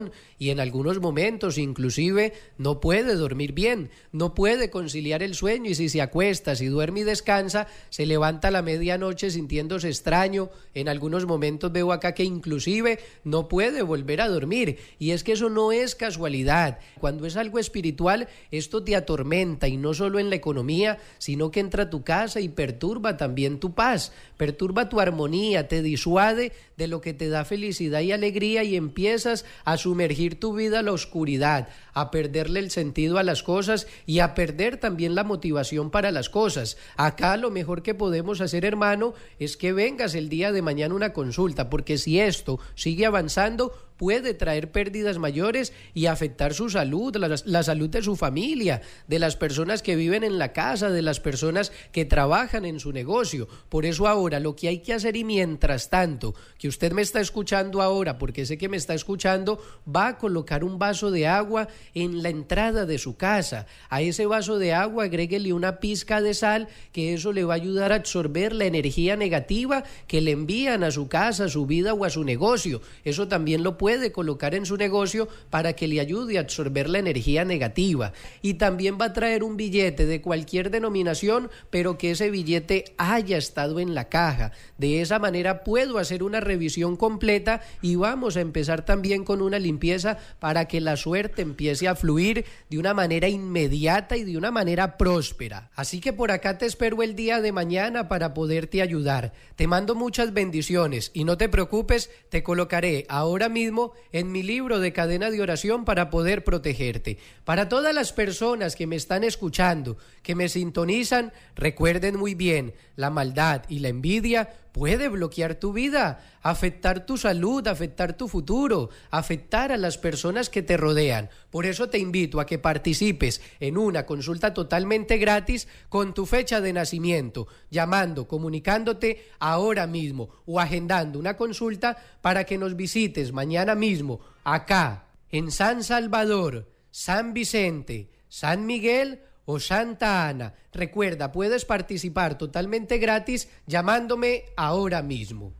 y en algunos momentos inclusive no puede dormir bien, no puede conciliar el sueño y si se acuesta, si duerme y descansa, se levanta a la medianoche sintiéndose extraño. En algunos momentos veo acá que inclusive no puede volver a dormir y es que eso no es casualidad. Cuando es algo espiritual, esto te atormenta y no solo en la economía, sino que entra a tu casa y perturba también tu paz, perturba tu armonía, te disuade de lo que te da felicidad y alegría y empiezas a sumergir tu vida a la oscuridad, a perderle el sentido a las cosas y a perder también la motivación para las cosas. Acá lo mejor que podemos hacer, hermano, es que vengas el día de mañana a una consulta, porque si esto sigue avanzando, puede traer pérdidas mayores y afectar su salud, la salud de su familia, de las personas que viven en la casa, de las personas que trabajan en su negocio. Por eso ahora lo que hay que hacer, y mientras tanto, que usted me está escuchando ahora, porque sé que me está escuchando, va a colocar un vaso de agua en la entrada de su casa. A ese vaso de agua agréguele una pizca de sal, que eso le va a ayudar a absorber la energía negativa que le envían a su casa, a su vida o a su negocio. Eso también lo puede colocar en su negocio para que le ayude a absorber la energía negativa. Y también va a traer un billete de cualquier denominación, pero que ese billete haya estado en la caja. De esa manera puedo hacer una revisión completa y vamos a empezar también con una limpieza para que la suerte empiece a fluir de una manera inmediata y de una manera próspera. Así que por acá te espero el día de mañana para poderte ayudar. Te mando muchas bendiciones y no te preocupes, te colocaré ahora mismo en mi libro de cadena de oración para poder protegerte. Para todas las personas que me están escuchando, que me sintonizan, recuerden muy bien, la maldad y la envidia puede bloquear tu vida, afectar tu salud, afectar tu futuro, afectar a las personas que te rodean. Por eso te invito a que participes en una consulta totalmente gratis con tu fecha de nacimiento, llamando, comunicándote ahora mismo o agendando una consulta para que nos visites mañana mismo acá en San Salvador, San Vicente, San Miguel o Santa Ana. Recuerda, puedes participar totalmente gratis llamándome ahora mismo.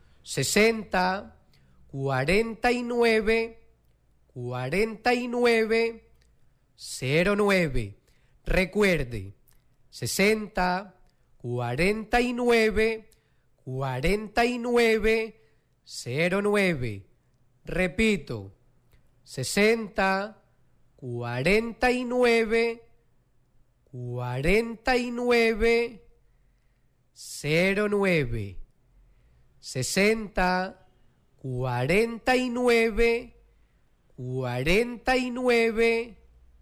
60 49 49 09. Recuerde, 60 49 49 09. Repito, 60 49 49 09. 60 49 49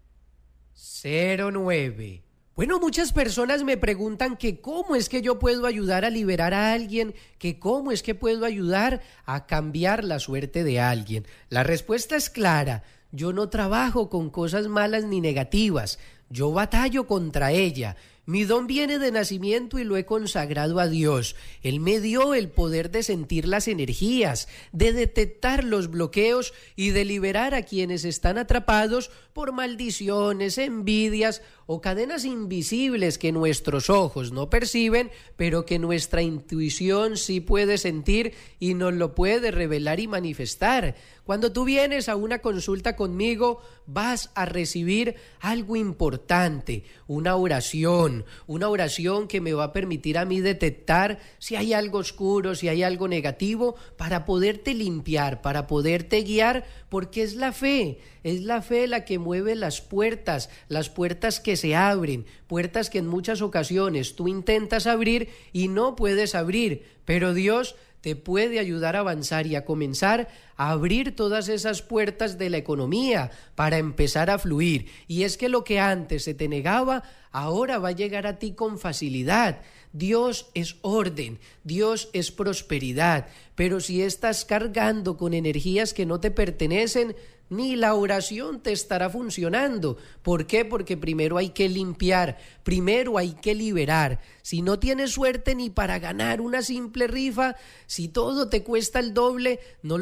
09. Bueno, muchas personas me preguntan que cómo es que yo puedo ayudar a liberar a alguien, que cómo es que puedo ayudar a cambiar la suerte de alguien. La respuesta es clara. Yo no trabajo con cosas malas ni negativas. Yo batallo contra ella. Mi don viene de nacimiento y lo he consagrado a Dios. Él me dio el poder de sentir las energías, de detectar los bloqueos y de liberar a quienes están atrapados por maldiciones, envidias o cadenas invisibles que nuestros ojos no perciben, pero que nuestra intuición sí puede sentir y nos lo puede revelar y manifestar. Cuando tú vienes a una consulta conmigo, vas a recibir algo importante, una oración que me va a permitir a mí detectar si hay algo oscuro, si hay algo negativo, para poderte limpiar, para poderte guiar, porque es la fe la que mueve las puertas que se abren, puertas que en muchas ocasiones tú intentas abrir y no puedes abrir, pero Dios te puede ayudar a avanzar y a comenzar a abrir todas esas puertas de la economía para empezar a fluir. Y es que lo que antes se te negaba, ahora va a llegar a ti con facilidad. Dios es orden, Dios es prosperidad, pero si estás cargando con energías que no te pertenecen, ni la oración te estará funcionando. ¿Por qué? Porque primero hay que limpiar, primero hay que liberar. Si no tienes suerte ni para ganar una simple rifa, si todo te cuesta el doble, no lo tomes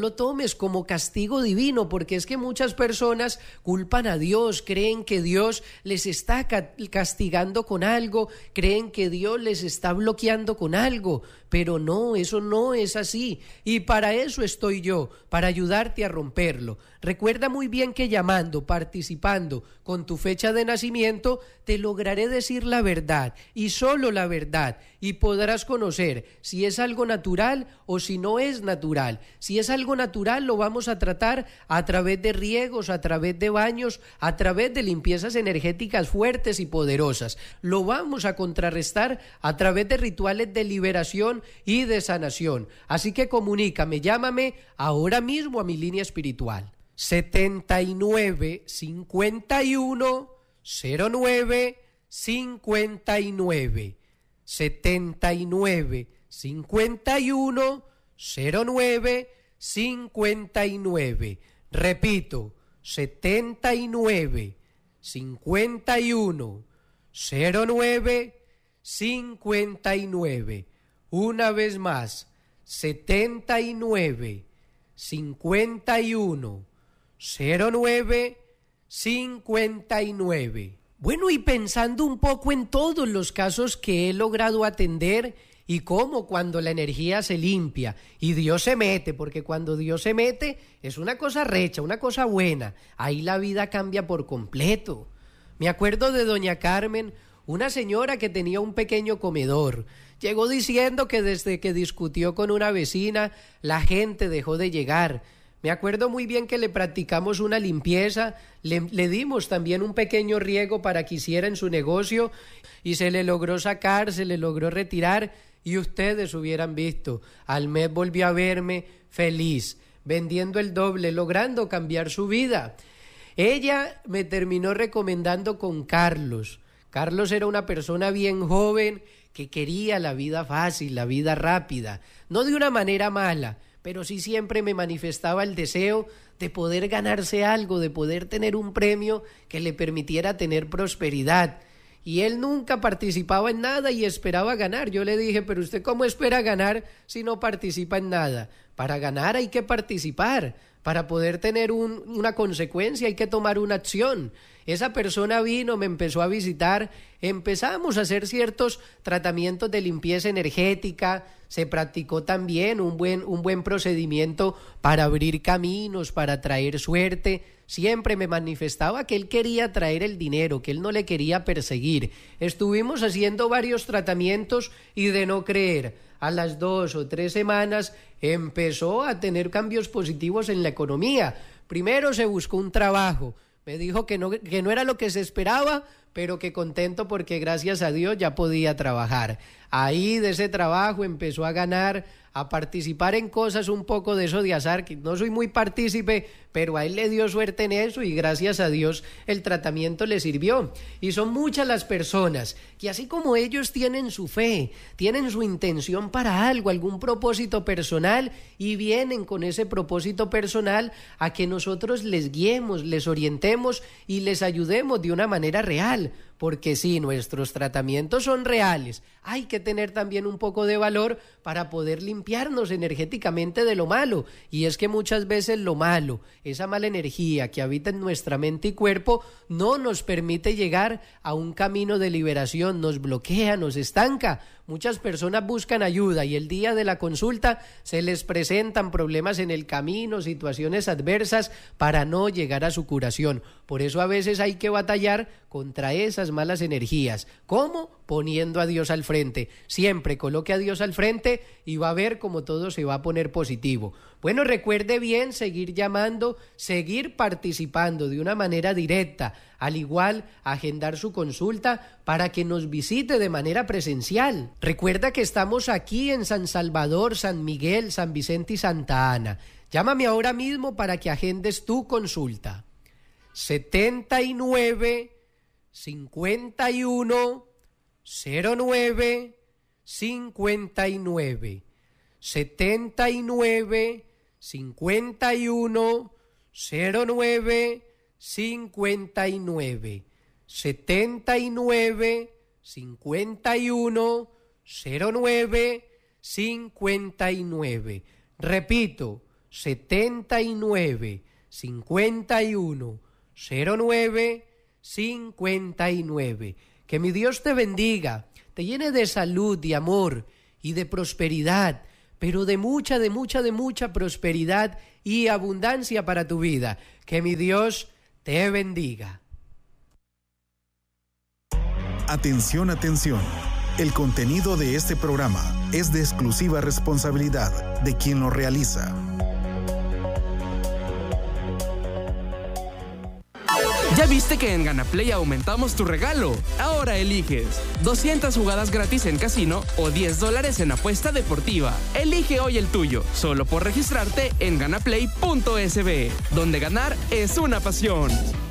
tomes como castigo divino, porque es que muchas personas culpan a Dios, creen que Dios les está castigando con algo, creen que Dios les está bloqueando con algo, pero no, eso no es así. Y para eso estoy yo, para ayudarte a romperlo. Recuerda muy bien que llamando, participando con tu fecha de nacimiento, te lograré decir la verdad y solo la verdad, y podrás conocer si es algo natural o si no es natural. Si es algo natural, lo vamos a tratar a través de riegos, a través de baños, a través de limpiezas energéticas fuertes y poderosas. Lo vamos a contrarrestar a través de rituales de liberación y de sanación. Así que comunícame, llámame ahora mismo a mi línea espiritual. 79 51 09 59 79 51 09 59. Repito, 79 51 09 59. Una vez más, 79 51 09 59. Bueno, y pensando un poco en todos los casos que he logrado atender y cómo cuando la energía se limpia y Dios se mete, porque cuando Dios se mete es una cosa recha, una cosa buena, ahí la vida cambia por completo. Me acuerdo de doña Carmen, una señora que tenía un pequeño comedor. Llegó diciendo que desde que discutió con una vecina, la gente dejó de llegar. Me acuerdo muy bien que le practicamos una limpieza, le dimos también un pequeño riego para que hiciera en su negocio y se le logró sacar, se le logró retirar y ustedes hubieran visto. Al mes volvió a verme feliz, vendiendo el doble, logrando cambiar su vida. Ella me terminó recomendando con Carlos. Carlos era una persona bien joven que quería la vida fácil, la vida rápida, no de una manera mala, pero sí siempre me manifestaba el deseo de poder ganarse algo, de poder tener un premio que le permitiera tener prosperidad. Y él nunca participaba en nada y esperaba ganar. Yo le dije, pero ¿usted cómo espera ganar si no participa en nada? Para ganar hay que participar. Para poder tener una consecuencia hay que tomar una acción. Esa persona vino, me empezó a visitar, empezamos a hacer ciertos tratamientos de limpieza energética, se practicó también un buen procedimiento para abrir caminos, para traer suerte. Siempre me manifestaba que él quería traer el dinero, que él no le quería perseguir. Estuvimos haciendo varios tratamientos y de no creer, a las 2 o 3 semanas empezó a tener cambios positivos en la economía. Primero se buscó un trabajo. Me dijo que no era lo que se esperaba, pero que contento porque gracias a Dios ya podía trabajar. Ahí de ese trabajo empezó a ganar, a participar en cosas un poco de eso de azar, que no soy muy partícipe, pero a él le dio suerte en eso y gracias a Dios el tratamiento le sirvió. Y son muchas las personas que así como ellos tienen su fe, tienen su intención para algo, algún propósito personal y vienen con ese propósito personal a que nosotros les guiemos, les orientemos y les ayudemos de una manera real. Porque sí, nuestros tratamientos son reales. Hay que tener también un poco de valor para poder limpiarnos energéticamente de lo malo. Y es que muchas veces lo malo, esa mala energía que habita en nuestra mente y cuerpo, no nos permite llegar a un camino de liberación, nos bloquea, nos estanca. Muchas personas buscan ayuda y el día de la consulta se les presentan problemas en el camino, situaciones adversas para no llegar a su curación. Por eso a veces hay que batallar contra esas malas energías. ¿Cómo? Poniendo a Dios al frente. Siempre coloque a Dios al frente y va a ver cómo todo se va a poner positivo. Bueno, recuerde bien seguir llamando, seguir participando de una manera directa, al igual agendar su consulta para que nos visite de manera presencial. Recuerda que estamos aquí en San Salvador, San Miguel, San Vicente y Santa Ana. Llámame ahora mismo para que agendes tu consulta. 79 51 09 59 79 51 09 59 79 51 09 59. Repito, 79 51 09 59. Que mi Dios te bendiga, te llene de salud, de amor y de prosperidad, pero de mucha prosperidad y abundancia para tu vida. Que mi Dios te bendiga. Atención, atención. El contenido de este programa es de exclusiva responsabilidad de quien lo realiza. ¿Ya viste que en GanaPlay aumentamos tu regalo? Ahora eliges 200 jugadas gratis en casino o $10 en apuesta deportiva. Elige hoy el tuyo, solo por registrarte en ganaplay.sb, donde ganar es una pasión.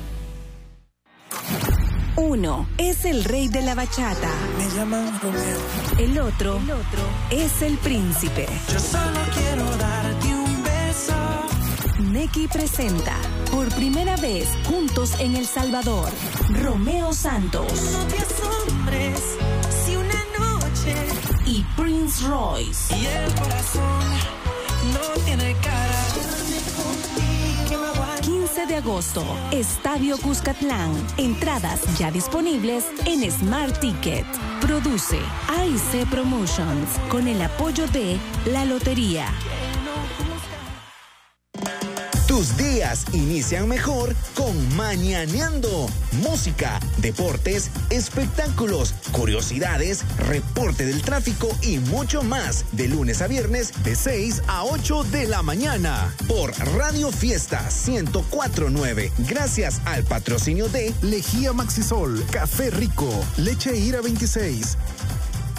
Uno es el rey de la bachata. Me llaman Romeo. El otro es el príncipe. Yo solo quiero darte un beso. Nequi presenta, por primera vez juntos en El Salvador, Romeo Santos. No 10 hombres, si una noche. Y Prince Royce. Y el corazón no tiene cara. 15 de agosto, Estadio Cuscatlán. Entradas ya disponibles en Smart Ticket. Produce AIC Promotions con el apoyo de La Lotería. Tus días inician mejor con Mañaneando. Música, deportes, espectáculos, curiosidades, reporte del tráfico y mucho más. De lunes a viernes, de 6 a 8 de la mañana. Por Radio Fiesta 104.9. Gracias al patrocinio de Lejía Maxisol, Café Rico, Leche Ira 26,